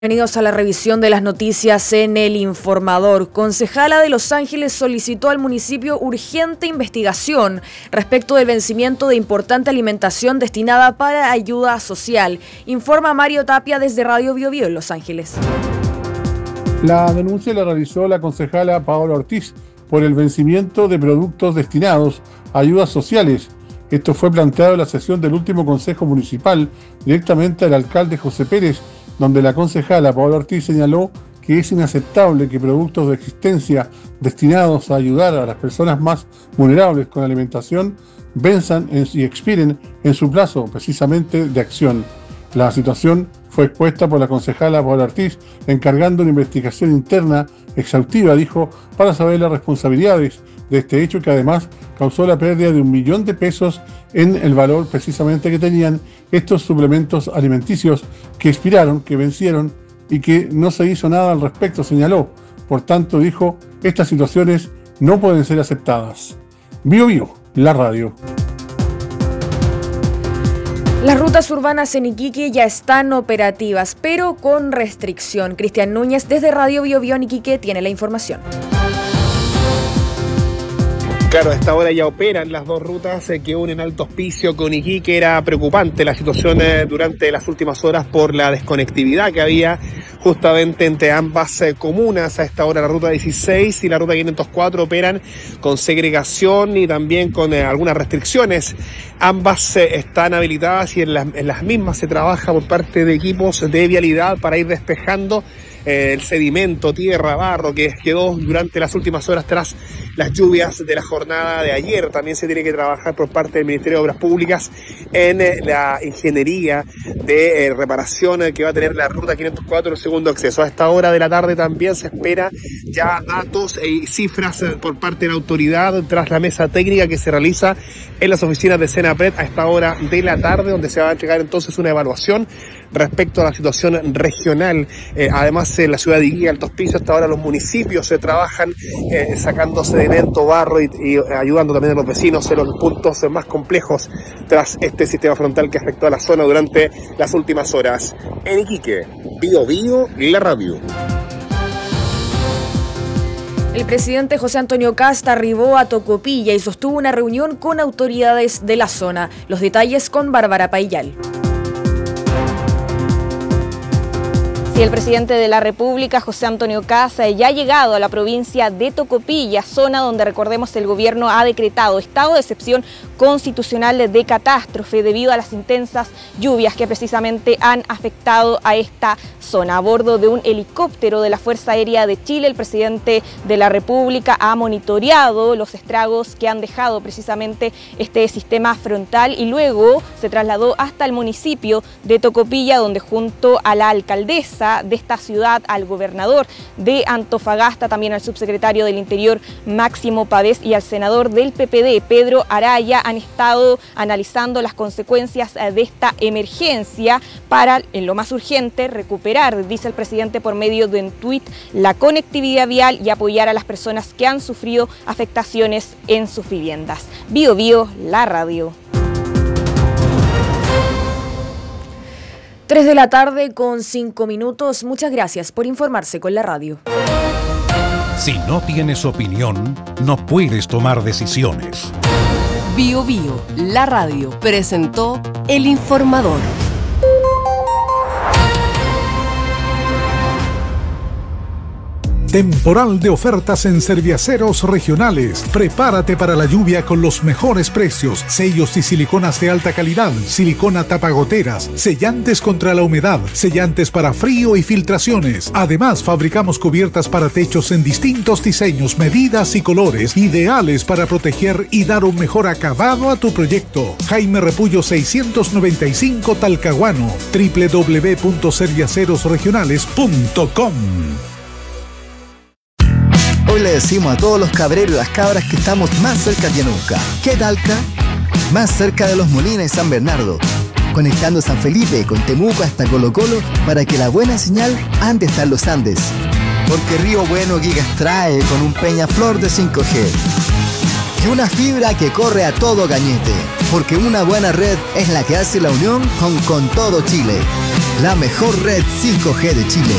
Bienvenidos a la revisión de las noticias en El Informador. Concejala de Los Ángeles solicitó al municipio urgente investigación respecto del vencimiento de importante alimentación destinada para ayuda social. Informa Mario Tapia desde Radio Bio Bio en Los Ángeles. La denuncia la realizó la concejala Paola Ortiz por el vencimiento de productos destinados a ayudas sociales. Esto fue planteado en la sesión del último Consejo Municipal directamente al alcalde José Pérez, donde la concejala Paola Ortiz señaló que es inaceptable que productos de existencia destinados a ayudar a las personas más vulnerables con alimentación venzan y expiren en su plazo precisamente de acción. La situación fue expuesta por la concejala Paola Ortiz, encargando una investigación interna exhaustiva, dijo, para saber las responsabilidades de este hecho que además causó la pérdida de 1 millón de pesos en el valor precisamente que tenían estos suplementos alimenticios que expiraron, que vencieron y que no se hizo nada al respecto, señaló. Por tanto, dijo, estas situaciones no pueden ser aceptadas. Bio Bio, la radio. Las rutas urbanas en Iquique ya están operativas, pero con restricción. Cristian Núñez desde Radio Bio Bio en Iquique tiene la información. Claro, a esta hora ya operan las dos rutas que unen Alto Hospicio con Iquique. Era preocupante la situación durante las últimas horas por la desconectividad que había justamente entre ambas comunas. A esta hora la ruta 16 y la ruta 504 operan con segregación y también con algunas restricciones. Ambas están habilitadas y en las mismas se trabaja por parte de equipos de vialidad para ir despejando el sedimento, tierra, barro que quedó durante las últimas horas tras las lluvias de la jornada de ayer. También se tiene que trabajar por parte del Ministerio de Obras Públicas en la ingeniería de reparación que va a tener la ruta 504, el segundo acceso. A esta hora de la tarde también se espera ya datos y cifras por parte de la autoridad tras la mesa técnica que se realiza en las oficinas de Senapred a esta hora de la tarde, donde se va a entregar entonces una evaluación respecto a la situación regional. Además, en la ciudad de Iquique, Alto Hospicio, hasta ahora los municipios se trabajan sacando sedimento, barro y ayudando también a los vecinos en los puntos más complejos tras este sistema frontal que afectó a la zona durante las últimas horas. En Iquique, Bio Bio, la radio. El presidente José Antonio Kast arribó a Tocopilla y sostuvo una reunión con autoridades de la zona. Los detalles con Bárbara Paillal. El presidente de la República, José Antonio Kast, ya ha llegado a la provincia de Tocopilla, zona donde, recordemos, el gobierno ha decretado estado de excepción constitucional de catástrofe debido a las intensas lluvias que precisamente han afectado a esta zona. A bordo de un helicóptero de la Fuerza Aérea de Chile, el presidente de la República ha monitoreado los estragos que han dejado precisamente este sistema frontal y luego se trasladó hasta el municipio de Tocopilla, donde junto a la alcaldesa de esta ciudad, al gobernador de Antofagasta, también al subsecretario del Interior Máximo Pavés y al senador del PPD Pedro Araya han estado analizando las consecuencias de esta emergencia para, en lo más urgente, recuperar, dice el presidente por medio de un tuit, la conectividad vial y apoyar a las personas que han sufrido afectaciones en sus viviendas. Bio Bio, la radio. 3 de la tarde con 5 minutos. Muchas gracias por informarse con la radio. Si no tienes opinión, no puedes tomar decisiones. Bio Bio, la radio, presentó El Informador. Temporal de ofertas en Serviaceros Regionales. Prepárate para la lluvia con los mejores precios. Sellos y siliconas de alta calidad, silicona tapagoteras, sellantes contra la humedad, sellantes para frío y filtraciones. Además, fabricamos cubiertas para techos en distintos diseños, medidas y colores, ideales para proteger y dar un mejor acabado a tu proyecto. Jaime Repullo 695 Talcahuano. www.serviacerosregionales.com. Hoy le decimos a todos los cabreros y las cabras que estamos más cerca que nunca. ¿Qué Talca? Más cerca de Los Molinos y San Bernardo. Conectando San Felipe con Temuco hasta Colo Colo para que la buena señal ande hasta los Andes. Porque Río Bueno Gigas trae con un Peñaflor de 5G. Y una fibra que corre a todo cañete. Porque una buena red es la que hace la unión con todo Chile. la mejor red 5G de Chile.